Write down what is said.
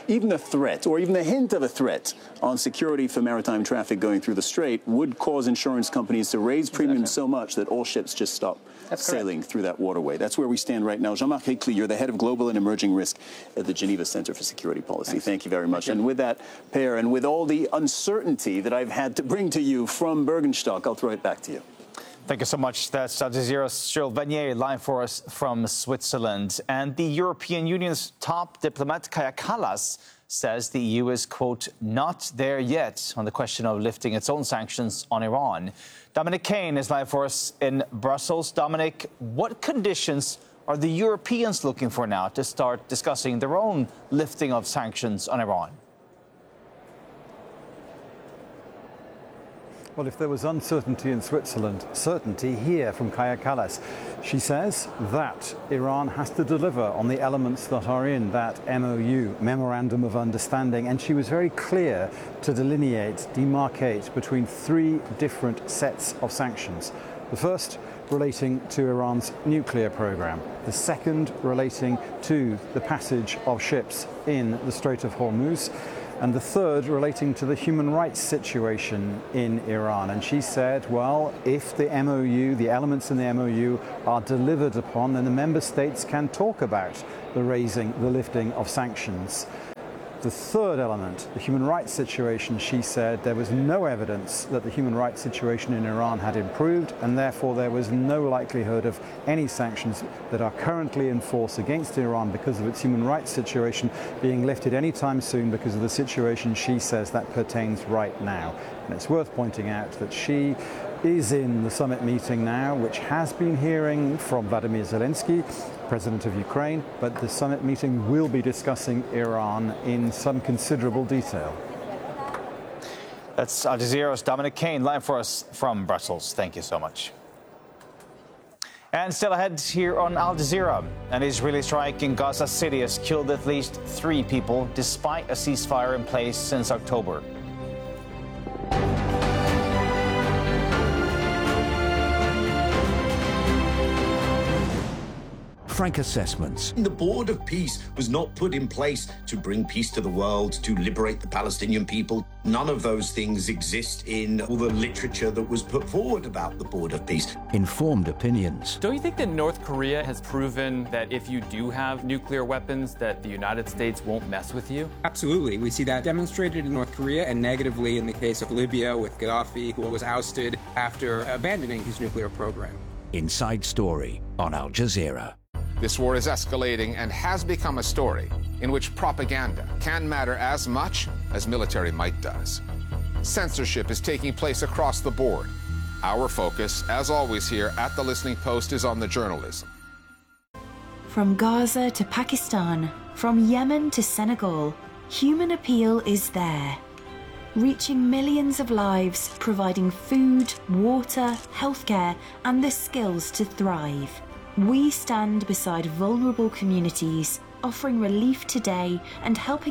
even a threat or even a hint of a threat on security for maritime traffic going through the Strait would cause insurance companies to raise premiums so much that all ships just stop sailing through that waterway. That's where we stand right now. Jean-Marc Hickley, you're the head of Global and Emerging Risk at the Geneva Center for Security Policy. Thank you very much. And with that, Per, and with all the uncertainty that I've had to bring to you from Bergenstock, I'll throw it back to you. Thank you so much. That's Al Jazeera's Cheryl Vanier live for us from Switzerland. And the European Union's top diplomat, Kaja Kallas, says the EU is, quote, not there yet on the question of lifting its own sanctions on Iran. Dominic Kane is live for us in Brussels. Dominic, what conditions are the Europeans looking for now to start discussing their own lifting of sanctions on Iran? Well, if there was uncertainty in Switzerland, certainty here from Kaja Kallas. She says that Iran has to deliver on the elements that are in that MOU, Memorandum of Understanding, and she was very clear to delineate, demarcate between three different sets of sanctions. The first relating to Iran's nuclear program, the second relating to the passage of ships in the Strait of Hormuz, and the third relating to the human rights situation in Iran. And she said, well, if the MOU, the elements in the MOU are delivered upon, then the member states can talk about the lifting of sanctions. The third element, the human rights situation, she said there was no evidence that the human rights situation in Iran had improved, and therefore there was no likelihood of any sanctions that are currently in force against Iran because of its human rights situation being lifted anytime soon because of the situation, she says, that pertains right now. And it's worth pointing out that she is in the summit meeting now, which has been hearing from Vladimir Zelensky, President of Ukraine, but the summit meeting will be discussing Iran in some considerable detail. That's Al Jazeera's Dominic Kane live for us from Brussels. Thank you so much. And still ahead here on Al Jazeera, an Israeli strike in Gaza City has killed at least 3 people despite a ceasefire in place since October. Frank Assessments. The Board of Peace was not put in place to bring peace to the world, to liberate the Palestinian people. None of those things exist in all the literature that was put forward about the Board of Peace. Informed opinions. Don't you think that North Korea has proven that if you do have nuclear weapons, that the United States won't mess with you? Absolutely. We see that demonstrated in North Korea and negatively in the case of Libya with Gaddafi, who was ousted after abandoning his nuclear program. Inside Story on Al Jazeera. This war is escalating and has become a story in which propaganda can matter as much as military might does. Censorship is taking place across the board. Our focus, as always here at The Listening Post, is on the journalism. From Gaza to Pakistan, from Yemen to Senegal, human appeal is there. Reaching millions of lives, providing food, water, healthcare, and the skills to thrive. We stand beside vulnerable communities, offering relief today and helping